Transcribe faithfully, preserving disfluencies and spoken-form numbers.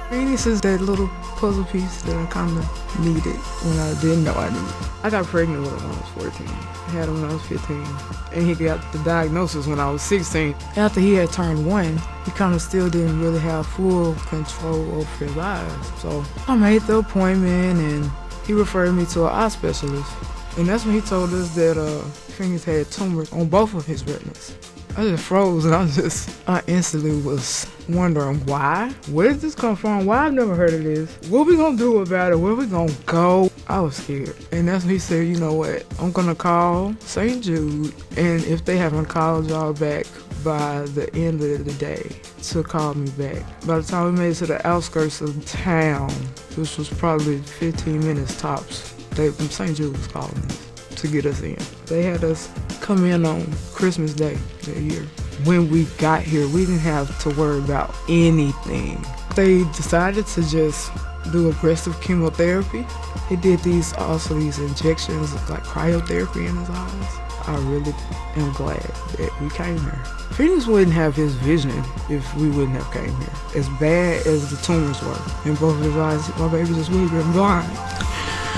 Phoenix is that little puzzle piece that I kind of needed when I didn't know I needed. I got pregnant with him when I was fourteen. I had him when I was fifteen. And he got the diagnosis when I was sixteen. After he had turned one, he kind of still didn't really have full control over his eyes. So I made the appointment and he referred me to an eye specialist. And that's when he told us that uh, Phoenix had tumors on both of his retinas. I just froze and I just, I instantly was wondering why? Where did this come from? Why I've never heard of this? What we gonna do about it? Where we gonna go? I was scared. And that's when he said, you know what? I'm gonna call Saint Jude, and if they haven't called y'all back by the end of the day, to call me back. By the time we made it to the outskirts of town, which was probably fifteen minutes tops, they, Saint Jude was calling us to get us in. They had us come in on Christmas Day that year. When we got here, we didn't have to worry about anything. They decided to just do aggressive chemotherapy. They did these also these injections, like cryotherapy in his eyes. I really am glad that we came here. Phoenix wouldn't have his vision if we wouldn't have came here. As bad as the tumors were in both of his eyes, my baby just would have been blind.